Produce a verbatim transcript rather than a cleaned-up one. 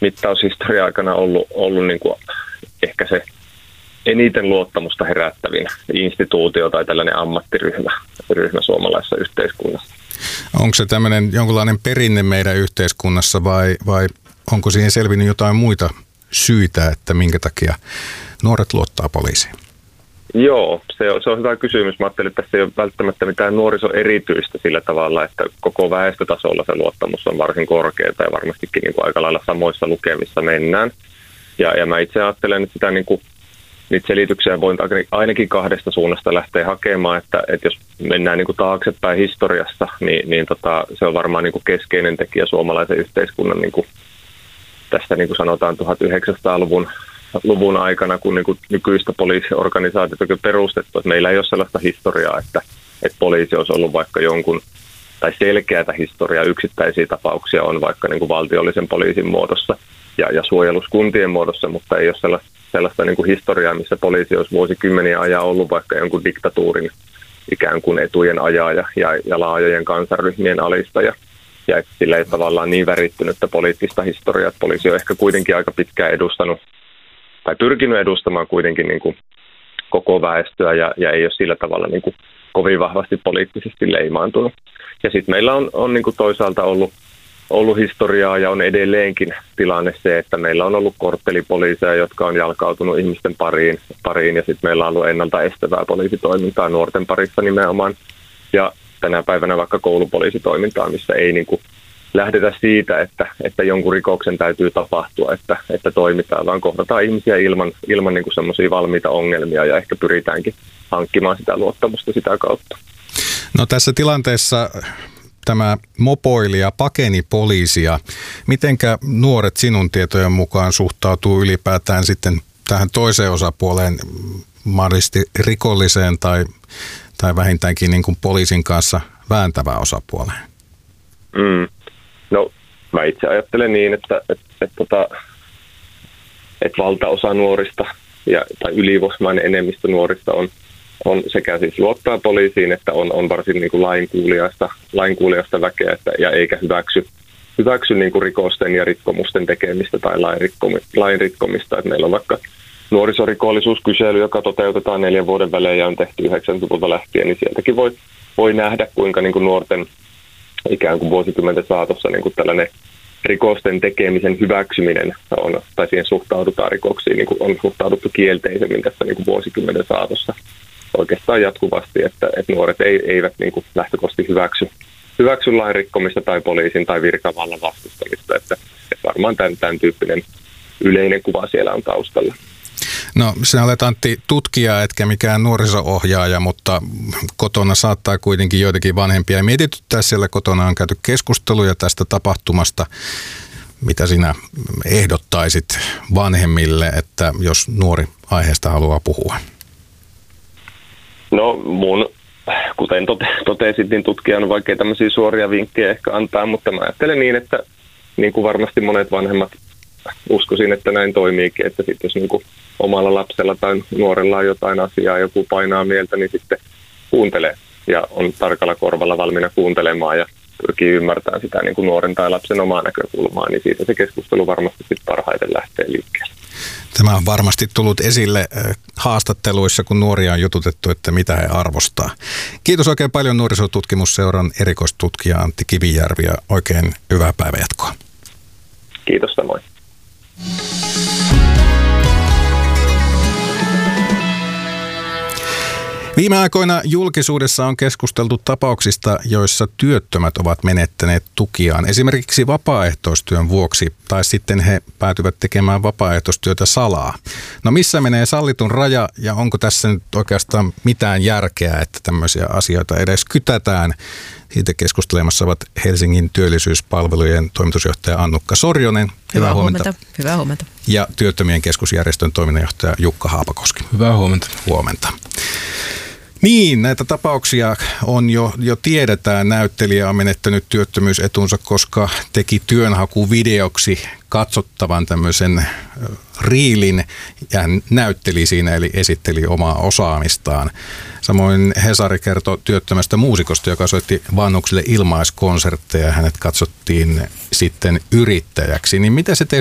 mittaushistorian aikana ollut, ollut niin kuin ehkä se eniten luottamusta herättävin instituutio tai tällainen ammattiryhmä ryhmä suomalaisessa yhteiskunnassa. Onko se tämmöinen jonkinlainen perinne meidän yhteiskunnassa vai, vai onko siihen selvinnyt jotain muita syitä, että minkä takia nuoret luottaa poliisiin? Joo, se on, se on hyvä kysymys. Mä ajattelin, että tässä ei ole välttämättä mitään nuorisoerityistä sillä tavalla, että koko väestötasolla se luottamus on varsin korkeata ja varmastikin niin kuin aika lailla samoissa lukemissa mennään. Ja, ja mä itse ajattelen, että sitä niin kuin, niitä selityksiä voin ainakin kahdesta suunnasta lähteä hakemaan, että, että jos mennään niin kuin taaksepäin historiassa, niin, niin tota, se on varmaan niin kuin keskeinen tekijä suomalaisen yhteiskunnan niin kuin tässä niin kuin sanotaan tuhatyhdeksänsataaluvun luvun aikana, kun niin kuin nykyistä poliisiorganisaatiota on perustettu, että meillä ei ole sellaista historiaa, että, että poliisi olisi ollut vaikka jonkun, tai selkeätä historiaa, yksittäisiä tapauksia on vaikka niin kuin valtiollisen poliisin muodossa ja, ja suojeluskuntien muodossa, mutta ei ole sellaista, sellaista niin kuin historiaa, missä poliisi olisi vuosikymmeniä ajan ollut vaikka jonkun diktatuurin ikään kuin etujen ajaja ja, ja laajojen kansanryhmien alistaja. Ja että sillä ei tavallaan niin värittynyttä poliittista historiaa, että poliisi on ehkä kuitenkin aika pitkään edustanut tai pyrkinyt edustamaan kuitenkin niin kuin koko väestöä ja, ja ei ole sillä tavalla niin kuin kovin vahvasti poliittisesti leimaantunut. Ja sitten meillä on, on niin kuin toisaalta ollut, ollut historiaa ja on edelleenkin tilanne se, että meillä on ollut korttelipoliiseja, jotka on jalkautunut ihmisten pariin, pariin ja sitten meillä on ollut ennalta estävää poliisitoimintaa nuorten parissa nimenomaan. Ja tänä päivänä vaikka koulupoliisitoimintaa, missä ei niin kuin lähdetä siitä, että, että jonkun rikoksen täytyy tapahtua, että, että toimitaan, vaan kohdataan ihmisiä ilman, ilman niin kuin semmoisia valmiita ongelmia ja ehkä pyritäänkin hankkimaan sitä luottamusta sitä kautta. No tässä tilanteessa tämä mopoilija pakeni poliisia. Mitenkä nuoret sinun tietojen mukaan suhtautuu ylipäätään sitten tähän toiseen osapuoleen, mahdollisesti rikolliseen tai, tai vähintäänkin niin kuin poliisin kanssa vääntävään osapuoleen? Mm. No, mä itse ajattelen niin, että, että, että, että, että valtaosa nuorista ja, tai ylivoimainen enemmistö nuorista on, on sekä siis luottaa poliisiin, että on, on varsin niin kuin lainkuuliaista, lainkuuliaista väkeä että, ja eikä hyväksy, hyväksy niin kuin rikosten ja rikkomusten tekemistä tai lain, rikkomi, lain rikkomista. Että meillä on vaikka nuorisorikollisuuskysely, joka toteutetaan neljän vuoden välein ja on tehty yhdeksänkymmentäluvulta lähtien, niin sieltäkin voi, voi nähdä, kuinka niin kuin nuorten ikään kuin vuosikymmenten saatossa niin kuin tällainen rikosten tekemisen hyväksyminen on, tai siihen suhtaudutaan rikoksiin, niin kuin on suhtauduttu kielteisemmin tässä niin kuin vuosikymmenen saatossa oikeastaan jatkuvasti, että, että nuoret ei, eivät niin kuin lähtökohtaisesti hyväksy, hyväksy lain rikkomista tai poliisin tai virkavallan vastustamista, että, että varmaan tämän, tämän tyyppinen yleinen kuva siellä on taustalla. No sinä olet Antti tutkija, etkä mikään nuoriso-ohjaaja, mutta kotona saattaa kuitenkin joitakin vanhempia mietityttää. Siellä kotona on käyty keskusteluja tästä tapahtumasta. Mitä sinä ehdottaisit vanhemmille, että jos nuori aiheesta haluaa puhua? No mun, kuten tote- totesit, niin tutkijan on vaikea tämmöisiä suoria vinkkejä ehkä antaa, mutta mä ajattelen niin, että niin kuin varmasti monet vanhemmat uskoisin, että näin toimiikin, että sitten jos niin kuin omalla lapsella tai nuorella on jotain asiaa, joku painaa mieltä, niin sitten kuuntelee ja on tarkalla korvalla valmiina kuuntelemaan ja pyrkii ymmärtämään sitä niin kuin nuoren tai lapsen omaa näkökulmaa, niin siitä se keskustelu varmasti sitten parhaiten lähtee liikkeelle. Tämä on varmasti tullut esille haastatteluissa, kun nuoria on jututettu, että mitä he arvostaa. Kiitos oikein paljon Nuorisotutkimusseuran erikoistutkija Antti Kivijärvi ja oikein hyvää päivänjatkoa. Kiitos samoin. Viime aikoina julkisuudessa on keskusteltu tapauksista, joissa työttömät ovat menettäneet tukiaan esimerkiksi vapaaehtoistyön vuoksi tai sitten he päätyvät tekemään vapaaehtoistyötä salaa. No missä menee sallitun raja ja onko tässä nyt oikeastaan mitään järkeä, että tämmöisiä asioita edes kytätään? Siitä keskustelemassa ovat Helsingin työllisyyspalvelujen toimitusjohtaja Annukka Sorjonen. Hyvää, Hyvää huomenta. huomenta. Hyvää huomenta. Ja Työttömien keskusjärjestön toiminnanjohtaja Jukka Haapakoski. Hyvää huomenta. Huomenta. Niin, näitä tapauksia on jo, jo tiedetään. Näyttelijä on menettänyt työttömyysetunsa, koska teki työnhakuvideoksi katsottavan tämmöisen riilin ja hän näytteli siinä, eli esitteli omaa osaamistaan. Samoin Hesari kertoi työttömästä muusikosta, joka soitti vanhuksille ilmaiskonsertteja. Hänet katsottiin sitten yrittäjäksi. Niin mitä se